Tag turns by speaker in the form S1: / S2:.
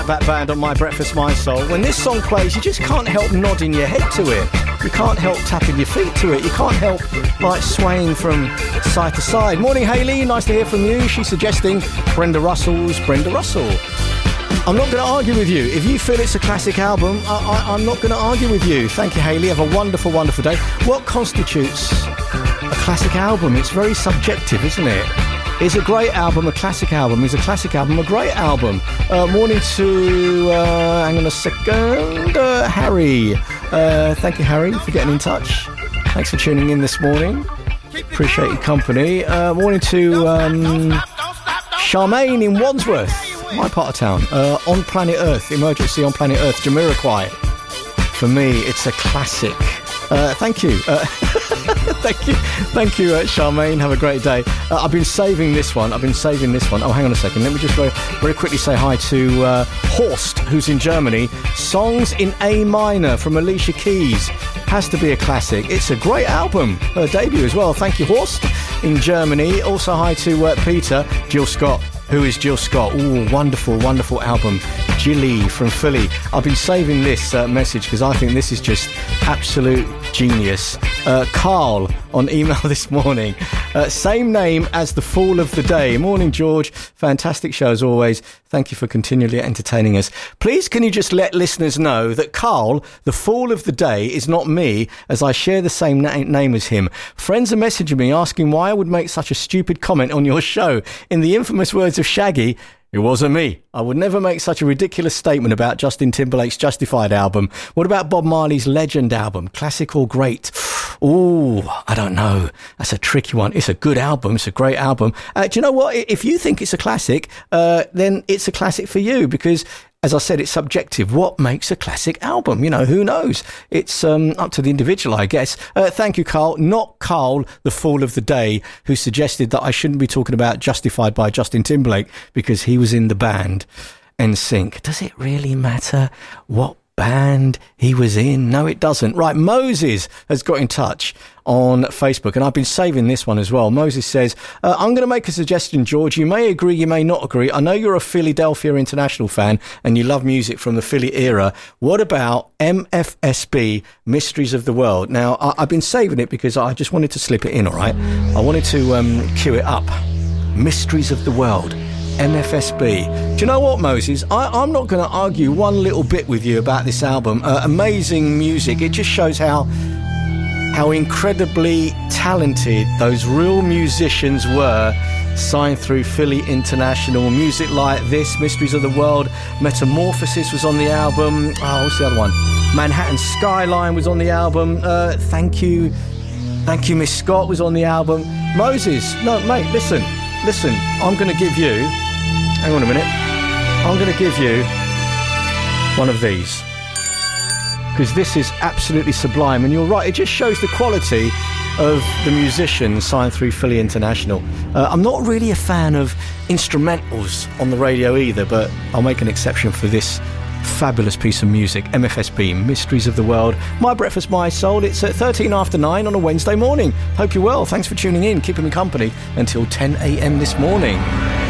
S1: That band on My Breakfast, My Soul. When this song plays, you just can't help nodding your head to it. You can't help tapping your feet to it. You can't help like swaying from side to side. Morning, Hayley. Nice to hear from you. She's suggesting Brenda Russell's Brenda Russell. I'm not going to argue with you. If you feel it's a classic album, I'm not going to argue with you. Thank you, Hayley. Have a wonderful, wonderful day. What constitutes a classic album? It's very subjective, isn't it? Is a great album a classic album? Is a classic album a great album? Morning to, hang on a second, Harry. Thank you, Harry, for getting in touch. Thanks for tuning in this morning. Appreciate your company. Morning to Charmaine in Wandsworth, my part of town. On Planet Earth, Emergency on Planet Earth, Jamiroquai. For me, it's a classic. Thank you. Thank you, Charmaine. Have a great day. I've been saving this one. Oh, hang on a second. Let me just very quickly say hi to Horst, who's in Germany. Songs in A minor from Alicia Keys. Has to be a classic. It's a great album. Her debut as well. Thank you, Horst, in Germany. Also hi to Peter. Jill Scott. Who is Jill Scott? Ooh, wonderful, wonderful album. Jilly from Philly. I've been saving this message because I think this is just absolute genius. Carl on email this morning. Same name as The Fool of the Day. Morning, George. Fantastic show as always. Thank you for continually entertaining us. Please, can you just let listeners know that Carl, The Fool of the Day, is not me, as I share the same name as him. Friends are messaging me asking why I would make such a stupid comment on your show. In the infamous words of Shaggy, it wasn't me. I would never make such a ridiculous statement about Justin Timberlake's Justified album. What about Bob Marley's Legend album? Classic or great? Ooh, I don't know. That's a tricky one. It's a good album. It's a great album. Do you know what? If you think it's a classic, then it's a classic for you because, as I said, it's subjective. What makes a classic album? You know, who knows? It's up to the individual, I guess. Thank you, Carl. Not Carl, the Fool of the Day, who suggested that I shouldn't be talking about Justified by Justin Timberlake because he was in the band NSYNC. Does it really matter what band he was in? No, it doesn't. Right, Moses has got in touch on Facebook, and I've been saving this one as well. Moses says, I'm going to make a suggestion, George. You may agree, you may not agree. I know you're a Philadelphia International fan and you love music from the Philly era. What about MFSB, Mysteries of the World? Now, I've been saving it because I just wanted to slip it in, all right? I wanted to cue it up. Mysteries of the World. MFSB. Do you know what, Moses? I'm not going to argue one little bit with you about this album. Amazing music. It just shows how incredibly talented those real musicians were, signed through Philly International. Music like this, Mysteries of the World, Metamorphosis was on the album. Oh, what's the other one? Manhattan Skyline was on the album. Thank you, Miss Scott was on the album. Moses, no, mate, listen, I'm going to give you, hang on a minute, I'm going to give you one of these, because this is absolutely sublime, and you're right, it just shows the quality of the musicians signed through Philly International. I'm not really a fan of instrumentals on the radio either, but I'll make an exception for this fabulous piece of music. MFSB, Mysteries of the World. My Breakfast, My Soul. It's at 13 after 9 on a Wednesday morning. Hope you're well. Thanks for tuning in, keeping me company until 10 a.m. this morning.